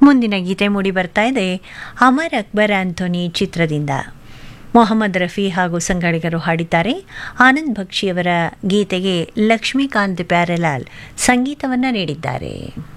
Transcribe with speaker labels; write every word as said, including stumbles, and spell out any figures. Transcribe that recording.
Speaker 1: ಮುಂದಿನ ಗೀತೆ ಮೂಡಿ ಬರ್ತಾ ಇದೆ ಅಮರ್ ಅಕ್ಬರ್ ಆಂಥೋನಿ ಚಿತ್ರದಿಂದ. ಮೊಹಮ್ಮದ್ ರಫಿ ಹಾಗೂ ಸಂಗಡಿಗರು ಹಾಡಿದ್ದಾರೆ. ಆನಂದ್ ಬಕ್ಷಿಯವರ ಗೀತೆಗೆ ಲಕ್ಷ್ಮೀಕಾಂತ್ ಪ್ಯಾರೆಲಾಲ್ ಸಂಗೀತವನ್ನು ನೀಡಿದ್ದಾರೆ.